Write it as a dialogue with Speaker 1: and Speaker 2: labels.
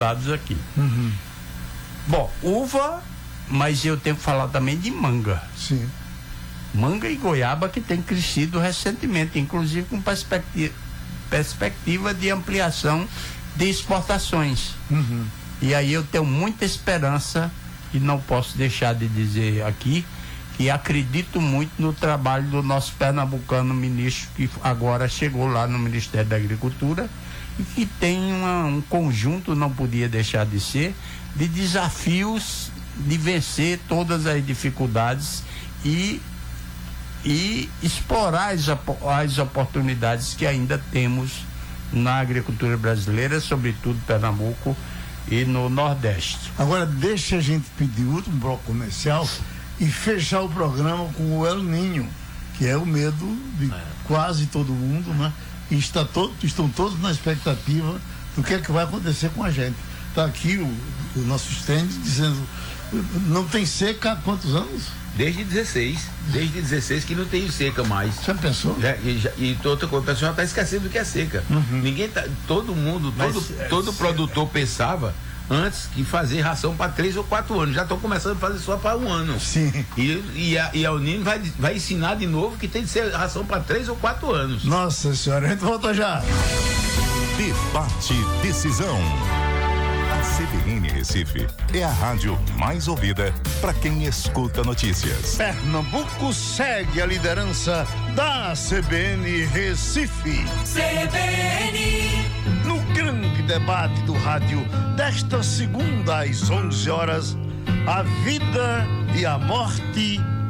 Speaker 1: aqui. Bom, uva, mas eu tenho que falar também de manga.
Speaker 2: Sim.
Speaker 1: Manga e goiaba que tem crescido recentemente, inclusive com perspectiva de ampliação de exportações. E aí eu tenho muita esperança, e não posso deixar de dizer aqui, que acredito muito no trabalho do nosso pernambucano ministro, que agora chegou lá no Ministério da Agricultura, e que tem um conjunto, não podia deixar de ser, de desafios de vencer todas as dificuldades e explorar as oportunidades que ainda temos na agricultura brasileira, sobretudo Pernambuco e no Nordeste.
Speaker 2: Agora deixa a gente pedir o último bloco comercial e fechar o programa com o El Niño, que é o medo de quase todo mundo, né? E estão todos na expectativa do que é que vai acontecer com a gente. Está aqui o nosso stand dizendo, não tem seca há quantos anos?
Speaker 3: Desde 16 que não tem seca mais.
Speaker 2: Você pensou?
Speaker 3: E outra coisa, o pessoal está esquecendo do que é seca. Ninguém tá, todo mundo, todo produtor pensava antes que fazer ração para 3 ou 4 anos. Já estão começando a fazer só para 1 ano.
Speaker 2: Sim.
Speaker 3: E a El Niño vai ensinar de novo que tem que ser ração para 3 ou 4 anos.
Speaker 2: Nossa senhora, a gente volta já.
Speaker 4: Debate Decisão. A CBN Recife é a rádio mais ouvida para quem escuta notícias.
Speaker 2: Pernambuco segue a liderança da CBN Recife.
Speaker 5: CBN.
Speaker 2: No grande debate do rádio desta segunda às 11 horas, a vida e a morte